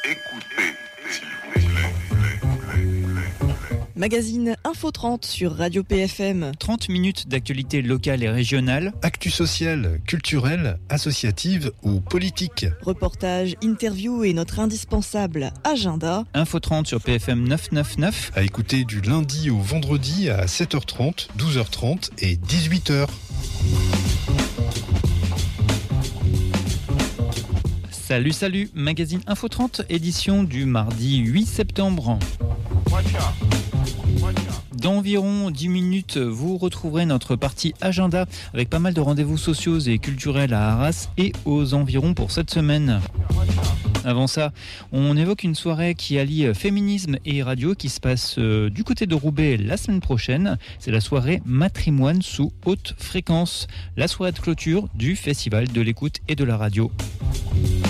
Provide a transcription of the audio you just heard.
Écoutez, s'il vous plaît. Magazine Info 30 sur Radio PFM. 30 minutes d'actualité locale et régionale. Actu sociale, culturelle, associative ou politique. Reportages, interviews et notre indispensable agenda. Info 30 sur PFM 999. À écouter du lundi au vendredi à 7h30, 12h30 et 18h. Salut, magazine Info 30, édition du mardi 8 septembre. Dans environ 10 minutes, vous retrouverez notre partie agenda avec pas mal de rendez-vous sociaux et culturels à Arras et aux environs pour cette semaine. Avant ça, on évoque une soirée qui allie féminisme et radio qui se passe du côté de Roubaix la semaine prochaine. C'est la soirée Matrimoine sous haute fréquence, la soirée de clôture du Festival de l'écoute et de la radio.